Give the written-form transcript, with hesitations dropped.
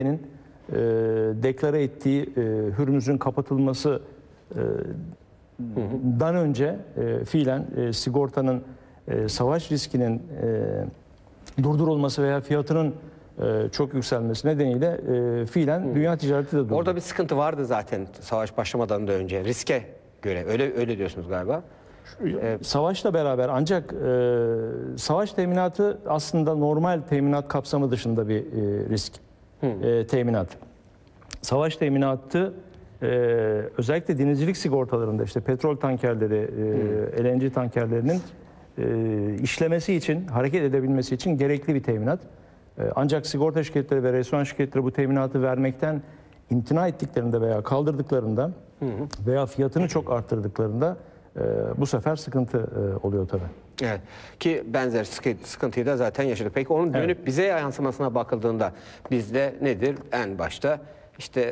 deklare ettiği Hürmüz'ün kapatılması dan önce fiilen sigortanın savaş riskinin durdurulması veya fiyatının çok yükselmesi nedeniyle fiilen dünya ticareti de durdu. Orada bir sıkıntı vardı zaten savaş başlamadan da önce riske göre. Öyle diyorsunuz galiba. Savaşla beraber ancak savaş teminatı aslında normal teminat kapsamı dışında bir risk teminat. Savaş teminatı özellikle denizcilik sigortalarında işte petrol tankerleri, LNG tankerlerinin işlemesi için, hareket edebilmesi için gerekli bir teminat. Ancak sigorta şirketleri ve restoran şirketleri bu teminatı vermekten imtina ettiklerinde veya kaldırdıklarında veya fiyatını çok arttırdıklarında bu sefer sıkıntı oluyor tabii. Evet. Ki benzer sıkıntıyı da zaten yaşadık. Peki onun dönüp bize yansımasına bakıldığında bizde nedir? En başta işte